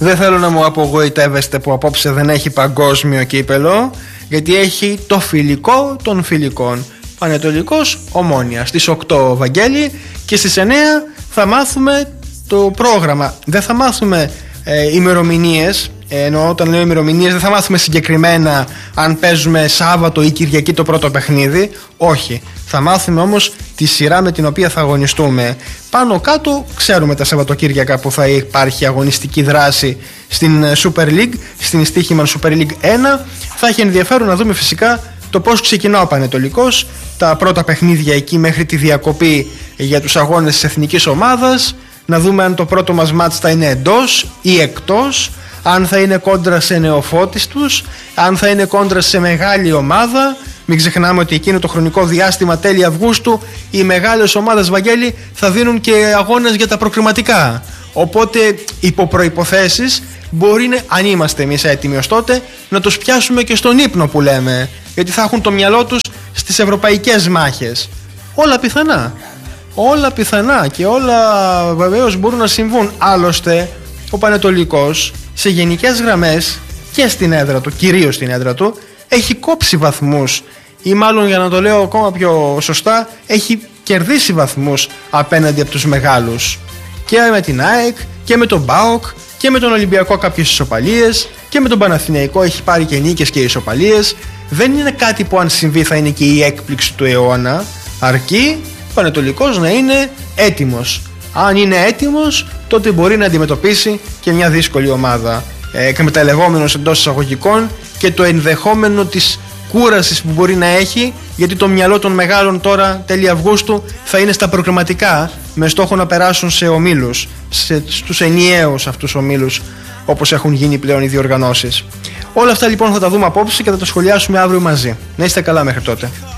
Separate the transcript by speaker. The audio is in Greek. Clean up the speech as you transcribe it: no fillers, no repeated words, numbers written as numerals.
Speaker 1: Δεν θέλω να μου απογοητεύεστε που απόψε δεν έχει παγκόσμιο κύπελο, γιατί έχει το φιλικό των φιλικών. Πανετολικός Ομόνοια στις 8 Βαγγέλη, και στις 9 θα μάθουμε το πρόγραμμα. Δεν θα μάθουμε ημερομηνίες, ενώ όταν λέω ημερομηνίες δεν θα μάθουμε συγκεκριμένα αν παίζουμε Σάββατο ή Κυριακή το πρώτο παιχνίδι. Όχι, θα μάθουμε όμως τη σειρά με την οποία θα αγωνιστούμε. Πάνω κάτω ξέρουμε τα Σαββατοκύριακα που θα υπάρχει αγωνιστική δράση στην Super League, στην Στοίχημαν Super League 1. Θα έχει ενδιαφέρον να δούμε φυσικά το πώς ξεκινά ο Πανετολικός, τα πρώτα παιχνίδια εκεί μέχρι τη διακοπή για τους αγώνες της εθνικής ομάδας, να δούμε αν το πρώτο μας μάτς θα είναι εντός ή εκτός, αν θα είναι κόντρα σε νεοφώτης τους, αν θα είναι κόντρα σε μεγάλη ομάδα. Μην ξεχνάμε ότι εκείνο το χρονικό διάστημα, τέλη Αυγούστου, οι μεγάλες ομάδες, Βαγγέλη, θα δίνουν και αγώνες για τα προκριματικά. Οπότε υπό προϋποθέσεις μπορεί, αν είμαστε εμείς έτοιμοι ως τότε, να τους πιάσουμε και στον ύπνο που λέμε, γιατί θα έχουν το μυαλό τους στις ευρωπαϊκές μάχες. Όλα πιθανά. Όλα πιθανά και όλα βεβαίως μπορούν να συμβούν. Άλλωστε ο Πανετολικός σε γενικές γραμμές και στην έδρα του, κυρίως στην έδρα του, έχει κόψει βαθμούς, ή μάλλον, για να το λέω ακόμα πιο σωστά, έχει κερδίσει βαθμούς απέναντι από τους μεγάλους. Και με την ΑΕΚ και με τον ΠΑΟΚ και με τον Ολυμπιακό κάποιες ισοπαλίες, και με τον Παναθηναϊκό έχει πάρει και νίκες και ισοπαλίες. Δεν είναι κάτι που αν συμβεί θα είναι και η έκπληξη του αιώνα, αρκεί ο Πανετολικός να είναι έτοιμος. Αν είναι έτοιμος, τότε μπορεί να αντιμετωπίσει και μια δύσκολη ομάδα, εκμεταλλευόμενος εντός εισαγωγικών και το ενδεχόμενο της κούρασης που μπορεί να έχει, γιατί το μυαλό των μεγάλων τώρα τέλη Αυγούστου θα είναι στα προκριματικά, με στόχο να περάσουν σε ομίλους, στους ενιαίους αυτούς ομίλους, όπως έχουν γίνει πλέον οι διοργανώσεις. Όλα αυτά λοιπόν θα τα δούμε απόψε και θα τα σχολιάσουμε αύριο μαζί. Να είστε καλά μέχρι τότε.